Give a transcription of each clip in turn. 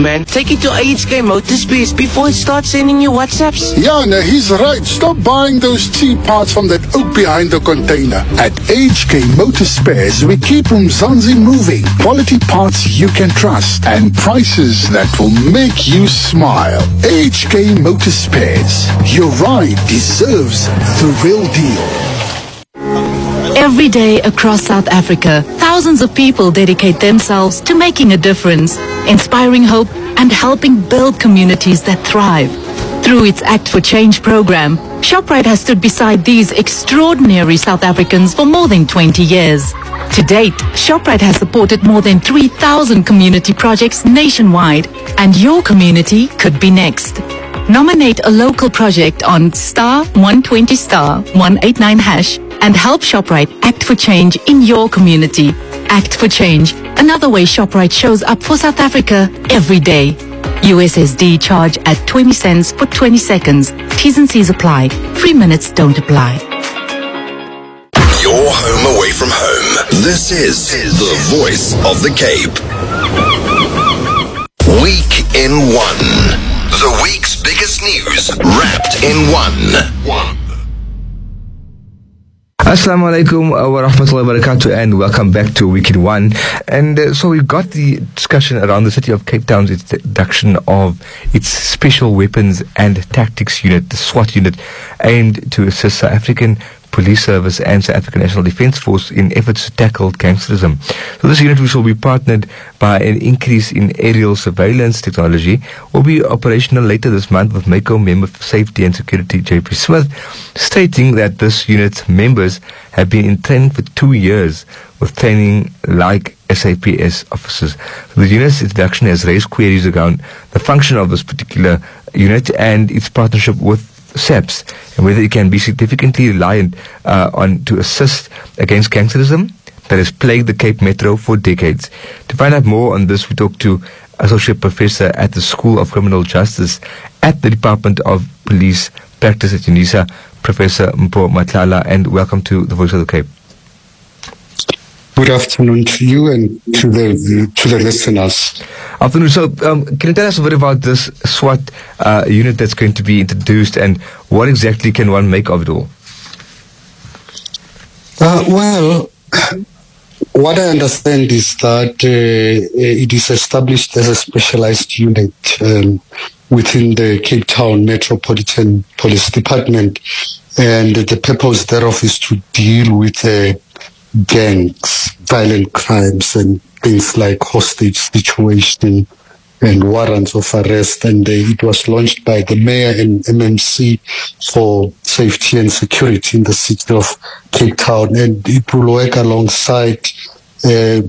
man. Take it to HK Motorspace before it starts sending you WhatsApps. Yeah, no, he's right. Stop buying those cheap parts from that oak behind the container. At HK Motorspares, we keep Mzansi moving. Quality parts you can trust and prices that will make you smile. HK Motorspares. Your ride deserves the real deal. Every day across South Africa, thousands of people dedicate themselves to making a difference, inspiring hope and helping build communities that thrive. Through its Act for Change program, Shoprite has stood beside these extraordinary South Africans for more than 20 years. To date, Shoprite has supported more than 3,000 community projects nationwide, and your community could be next. Nominate a local project on star 120 star 189 hash and help ShopRite act for change in your community. Act for Change, another way ShopRite shows up for South Africa every day. USSD charge at 20 cents for 20 seconds. T's and C's apply. 3 minutes don't apply. Your home away from home. This is the voice of the Cape. Week in one. The week's biggest news wrapped in one. Assalamu alaikum wa rahmatullahi wa barakatuh, and welcome back to Week in One. And so we've got the discussion around the city of Cape Town's introduction of its Special Weapons and Tactics Unit, the SWAT unit, aimed to assist South African Police Service and South African National Defence Force in efforts to tackle gangsterism. So this unit, which will be partnered by an increase in aerial surveillance technology, will be operational later this month, with MACO member for Safety and Security JP Smith stating that this unit's members have been in training for 2 years with training like SAPS officers. So the unit's introduction has raised queries around the function of this particular unit and its partnership with SAPS, and whether it can be significantly reliant on to assist against gangsterism that has plagued the Cape Metro for decades. To find out more on this, we talked to Associate Professor at the School of Criminal Justice at the Department of Police Practice at UNISA, Professor Mpho Matlala, and welcome to the Voice of the Cape. Good afternoon to you and to the listeners. Afternoon. So, can you tell us a bit about this SWAT unit that's going to be introduced, and what exactly can one make of it all? Well, what I understand is that it is established as a specialized unit within the Cape Town Metropolitan Police Department, and the purpose thereof is to deal with gangs, violent crimes, and things like hostage situation and warrants of arrest. And it was launched by the mayor and MMC for safety and security in the city of Cape Town, and it will work alongside the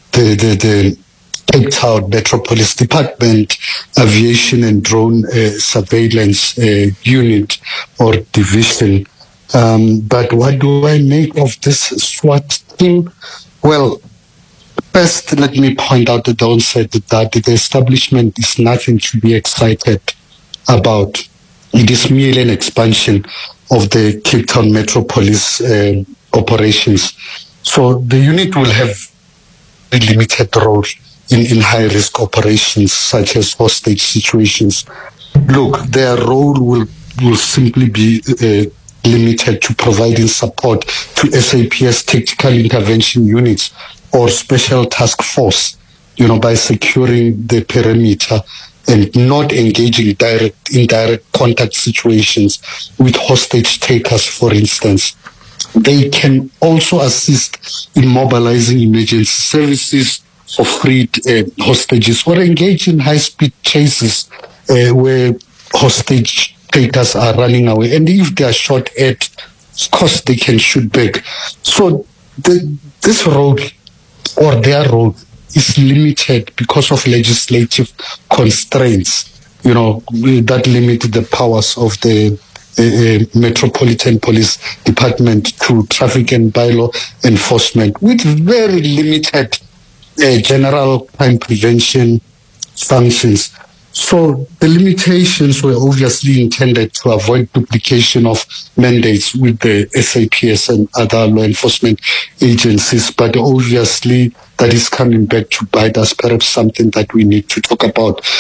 Cape Town Metropolis Department Aviation and Drone Surveillance Unit or Division. But what do I make of this SWAT team? Well, first, let me point out the downside that the establishment is nothing to be excited about. It is merely an expansion of the Cape Town Metropolis operations. So the unit will have a limited role in high-risk operations such as hostage situations. Look, their role will simply be limited to providing support to SAPS tactical intervention units or special task force, by securing the perimeter and not engaging indirect contact situations with hostage takers, for instance. They can also assist in mobilizing emergency services for freed hostages, or engage in high-speed chases where hostage takers are running away. And if they are shot at, of course, they can shoot back. So this role, or their role, is limited because of legislative constraints, that limit the powers of the Metropolitan Police Department to traffic and bylaw enforcement, with very limited general crime prevention functions. So the limitations were obviously intended to avoid duplication of mandates with the SAPS and other law enforcement agencies, but obviously that is coming back to bite us, perhaps something that we need to talk about.